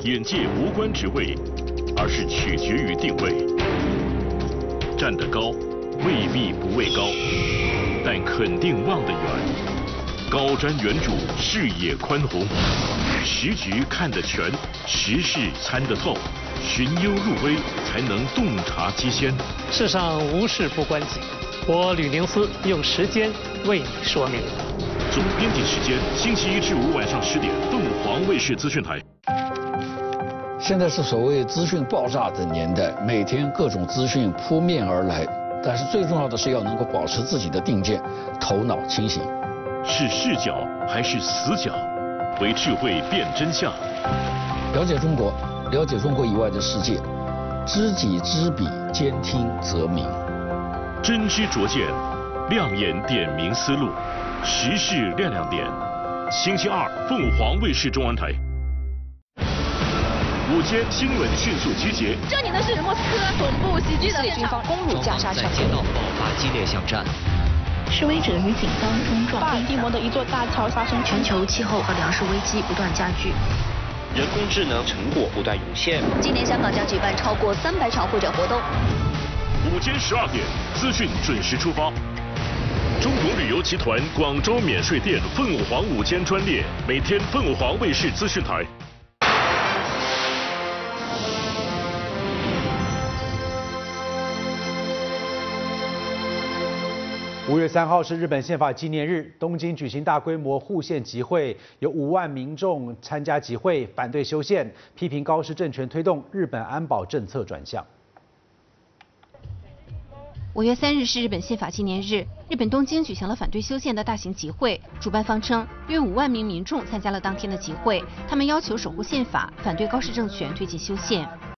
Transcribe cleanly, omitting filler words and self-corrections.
眼界无关职位，而是取决于定位。站得高，未必不畏高，但肯定望得远。高瞻远瞩，视野宽宏，时局看得全，时事参得透，寻幽入微，才能洞察机先。 世上无事不关己，我吕宁思用时间为你说明。 总编辑时间，星期1至5晚上10点，凤凰卫视资讯台。 现在是所谓资讯爆炸的年代，每天各种资讯扑面而来，但是最重要的是要能够保持自己的定见，头脑清醒。 是视角还是死角？为智慧辨真相。 了解中国，了解中国以外的世界，知己知彼，兼听则明。 真知灼见，亮眼点明思路，时事亮亮点。星期2，凤凰卫视中文台。午间新闻迅速集结。 这里的是莫斯科总部袭击的军方攻入加沙城， 在街道爆发激烈巷战。 示威者与警方冲撞。 巴尔的摩的一座大桥发生全球气候和粮食危机不断加剧， 人工智能成果不断涌现。 今年香港将举办超过300场会展活动。 午间12点，资讯准时出发。中国旅游集团广州免税店凤凰午间专列，每天凤凰卫视资讯台。 5月3号是日本宪法纪念日，东京举行大规模护宪集会，有5万民众参加集会，反对修宪，批评高市政权推动日本安保政策转向。 5月3日是日本宪法纪念日，日本东京举行了反对修宪的大型集会，主办方称约5万名民众参加了当天的集会，他们要求守护宪法，反对高市政权推进修宪。